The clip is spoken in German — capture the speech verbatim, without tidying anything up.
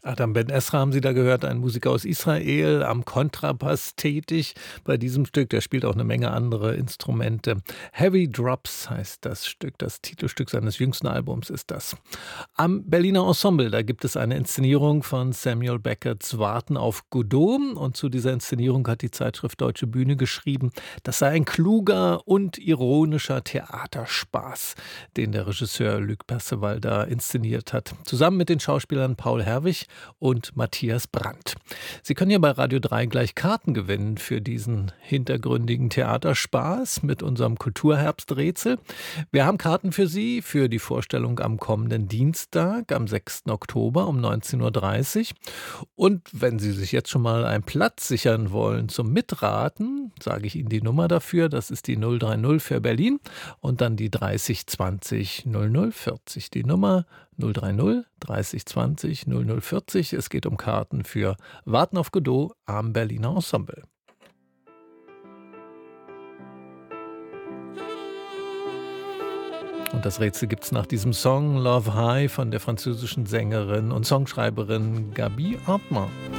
Adam Ben Ezra haben Sie da gehört, ein Musiker aus Israel, am Kontrabass tätig bei diesem Stück. Der spielt auch eine Menge andere Instrumente. Heavy Drops heißt das Stück, das Titelstück seines jüngsten Albums ist das. Am Berliner Ensemble, da gibt es eine Inszenierung von Samuel Beckett's Warten auf Godot. Und zu dieser Inszenierung hat die Zeitschrift Deutsche Bühne geschrieben, das sei ein kluger und ironischer Theaterspaß, den der Regisseur Luc Perceval da inszeniert hat. Zusammen mit den Schauspielern Paul Herwig und Matthias Brandt. Sie können ja bei Radio drei gleich Karten gewinnen für diesen hintergründigen Theaterspaß mit unserem Kulturherbsträtsel. Wir haben Karten für Sie für die Vorstellung am kommenden Dienstag, am sechsten Oktober um neunzehn Uhr dreißig. Und wenn Sie sich jetzt schon mal einen Platz sichern wollen zum Mitraten, sage ich Ihnen die Nummer dafür. Das ist die null drei null für Berlin und dann die dreißig zwanzig null null vierzig. Die Nummer null drei null dreißig zwanzig null null vierzig. Es geht um Karten für Warten auf Godot am Berliner Ensemble. Und das Rätsel gibt's nach diesem Song Love High von der französischen Sängerin und Songschreiberin Gaby Hartmann.